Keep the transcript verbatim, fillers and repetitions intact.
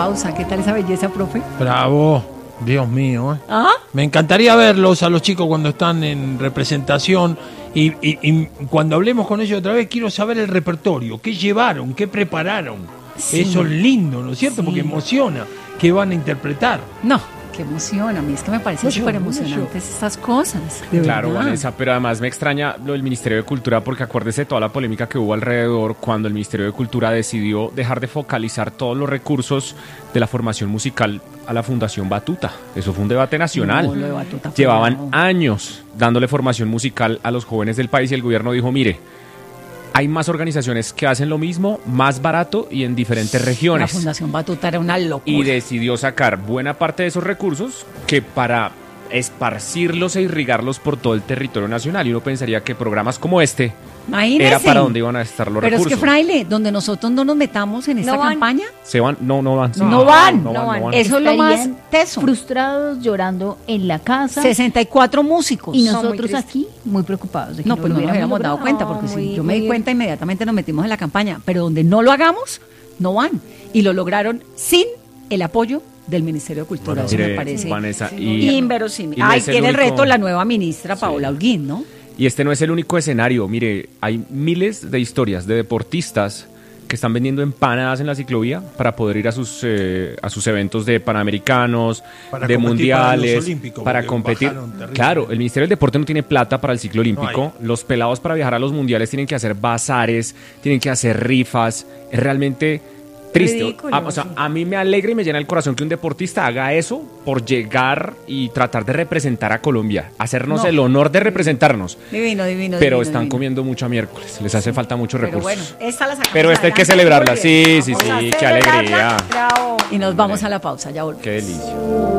pausa. ¿Qué tal esa belleza, profe? Bravo, Dios mío. ¿eh? ¿Ah? Me encantaría verlos a los chicos cuando están en representación y, y, y cuando hablemos con ellos otra vez quiero saber el repertorio, qué llevaron, qué prepararon. Sí. Eso es lindo, ¿no es cierto? Sí. Porque emociona, qué van a interpretar. No, qué emoción. A mí es que me parecen No, yo, súper no, emocionantes estas cosas. De Claro, verdad. Vanessa, pero además me extraña lo del Ministerio de Cultura porque acuérdese de toda la polémica que hubo alrededor cuando el Ministerio de Cultura decidió dejar de focalizar todos los recursos de la formación musical a la Fundación Batuta. Eso fue un debate nacional. No, lo de Batuta fue Llevaban bravo. años dándole formación musical a los jóvenes del país y el gobierno dijo, mire, hay más organizaciones que hacen lo mismo, más barato y en diferentes La regiones. Fundación Batuta era una locura. Y decidió sacar buena parte de esos recursos que para esparcirlos e irrigarlos por todo el territorio nacional. Y uno pensaría que programas como este Imagínese. era para donde iban a estar los Pero recursos. es que, Fraile, donde nosotros no nos metamos en esta No van. campaña, ¿Se van? No, no van. No van, no no van. van. no van. eso es lo más Estarían teso. frustrados, llorando en la casa. sesenta y cuatro músicos. Y Son muy nosotros tristes. aquí muy preocupados. De que No, pues lo no nos hubiéramos habíamos dado logrado. cuenta, porque Muy- si yo me di muy- cuenta, inmediatamente nos metimos en la campaña. Pero donde no lo hagamos, no van. Y lo lograron sin el apoyo del Ministerio de Cultura. Bueno, Eso me Mire, parece Vanessa, y, inverosímil. y no Ahí es el tiene el único- reto la nueva ministra Paola Holguín, ¿no? y este no es el único escenario. Mire, hay miles de historias de deportistas que están vendiendo empanadas en la ciclovía para poder ir a sus eh, a sus eventos de panamericanos, Para de competir para los mundiales, olímpicos, para porque competir. bajaron terrible. Claro, el Ministerio del Deporte no tiene plata para el ciclo olímpico. No Los pelados para viajar a los mundiales tienen que hacer bazares, tienen que hacer rifas. Es realmente triste. Ridículo, A, o sea, sí. a mí me alegra y me llena el corazón que un deportista haga eso por llegar y tratar de representar a Colombia, hacernos No. el honor de representarnos. Divino, divino. Pero divino, están divino. comiendo mucho miércoles, les hace falta muchos Pero recursos. bueno, esta la sacamos Pero esta hay que adelante. celebrarla, Muy bien. sí, sí, Vamos a sí, qué celebrarla. alegría. Bravo. Y nos vamos a la pausa, ya volvemos. Qué delicia.